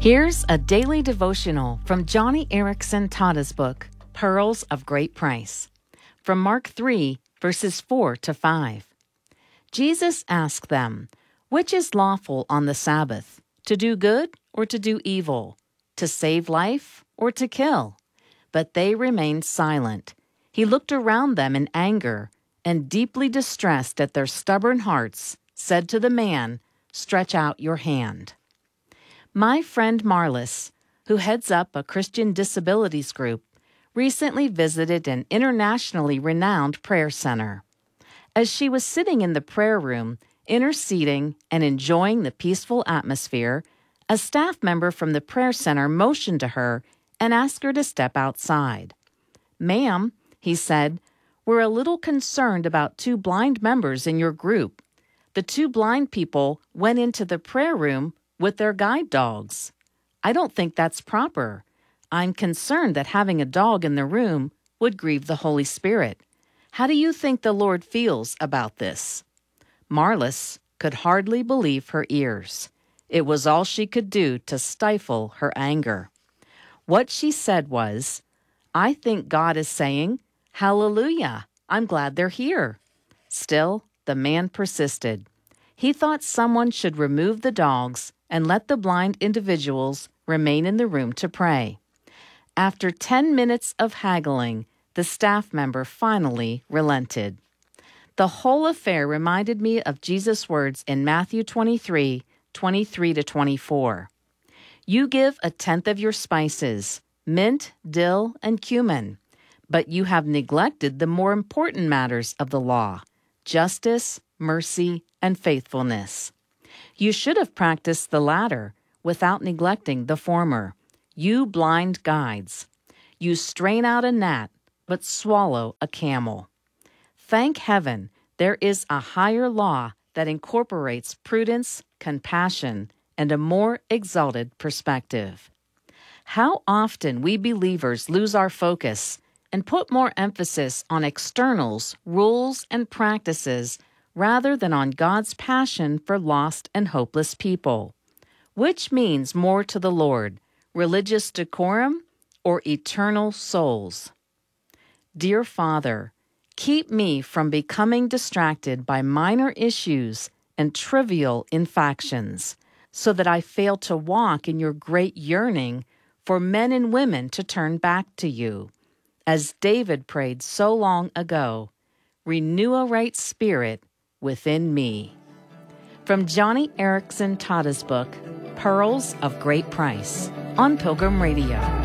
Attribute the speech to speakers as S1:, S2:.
S1: Here's a daily devotional from Joni Eareckson Tada's book, Pearls of Great Price. From Mark 3, verses 4 to 5. Jesus asked them, "Which is lawful on the Sabbath, to do good or to do evil, to save life or to kill?" But they remained silent. He looked around them in anger, and deeply distressed at their stubborn hearts, said to the man, "Stretch out your hand." My friend Marlis, who heads up a Christian disabilities group, recently visited an internationally renowned prayer center. As she was sitting in the prayer room, interceding and enjoying the peaceful atmosphere, a staff member from the prayer center motioned to her and asked her to step outside. "Ma'am," he said, "we're a little concerned about 2 blind members in your group. The 2 blind people went into the prayer room with their guide dogs. I don't think that's proper. I'm concerned that having a dog in the room would grieve the Holy Spirit. How do you think the Lord feels about this?" Marlis could hardly believe her ears. It was all she could do to stifle her anger. What she said was, "I think God is saying, 'Hallelujah, I'm glad they're here.'" Still, the man persisted. He thought someone should remove the dogs and let the blind individuals remain in the room to pray. After 10 minutes of haggling, the staff member finally relented. The whole affair reminded me of Jesus' words in Matthew 23:23-24. "You give 1/10 of your spices, mint, dill, and cumin, but you have neglected the more important matters of the law, justice, mercy, and faithfulness. You should have practiced the latter without neglecting the former. You blind guides. You strain out a gnat, but swallow a camel." Thank heaven, there is a higher law that incorporates prudence, compassion, and a more exalted perspective. How often we believers lose our focus and put more emphasis on externals, rules, and practices rather than on God's passion for lost and hopeless people. Which means more to the Lord, religious decorum or eternal souls? Dear Father, keep me from becoming distracted by minor issues and trivial infractions, so that I fail to walk in your great yearning for men and women to turn back to you. As David prayed so long ago, "Renew a right spirit within me." From Joni Eareckson Tada's book, Pearls of Great Price, on Pilgrim Radio.